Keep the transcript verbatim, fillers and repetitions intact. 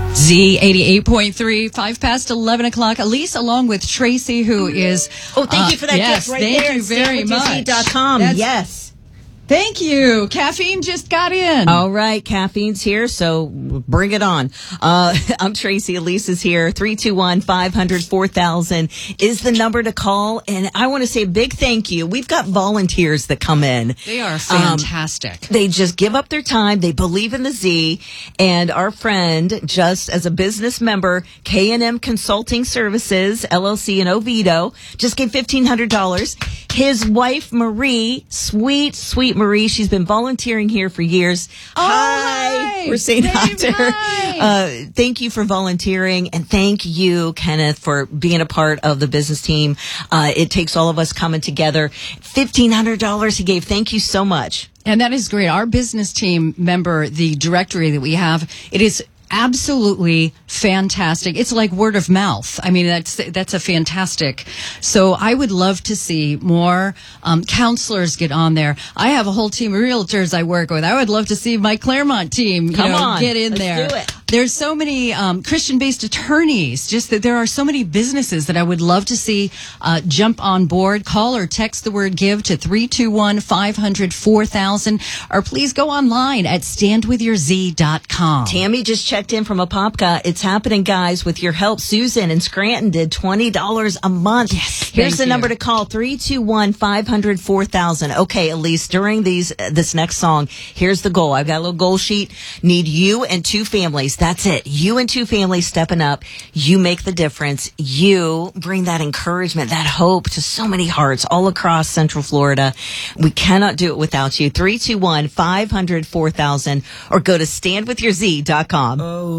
Z eighty-eight point three, five past eleven o'clock. Elise, along with Tracy, who is... Oh, thank uh, you for that yes, gift right thank there. you very much. stand with your z dot com. Yes. Thank you. Caffeine just got in. All right, caffeine's here, so bring it on. Uh, I'm Tracy. Elise is here. three two one, five hundred, four thousand is the number to call. And I want to say a big thank you. We've got volunteers that come in. They are fantastic. Um, they just give up their time. They believe in the Z. And our friend, just as a business member, K and M Consulting Services, L L C in Oviedo, just gave fifteen hundred dollars. His wife, Marie, sweet, sweet Marie, she's been volunteering here for years. Oh, hi. We're saying hi to her. Hi. Uh, thank you for volunteering, and thank you, Kenneth, for being a part of the business team. Uh, it takes all of us coming together. fifteen hundred dollars he gave. Thank you so much. And that is great. Our business team member, the directory that we have, it is absolutely fantastic. It's like word of mouth. I mean, that's that's a fantastic. So I would love to see more um, counselors get on there. I have a whole team of realtors I work with. I would love to see my Claremont team you Come know, on, get in let's there. do it. There's so many um, Christian-based attorneys. Just that there are so many businesses that I would love to see uh, jump on board. Call or text the word GIVE to three two one, five hundred, four thousand, or please go online at stand with your z dot com. Tammy just checked in from Apopka. It's happening, guys, with your help. Susan in Scranton did twenty dollars a month. Yes, Here's thank the you. number to call, three two one, five hundred, four thousand. Okay, Elise, during these uh, this next song, here's the goal. I've got a little goal sheet. Need you and two families. That's it. You and two families stepping up. You make the difference. You bring that encouragement, that hope to so many hearts all across Central Florida. We cannot do it without you. three two one, five hundred, four thousand, or go to stand with your z dot com. Oh.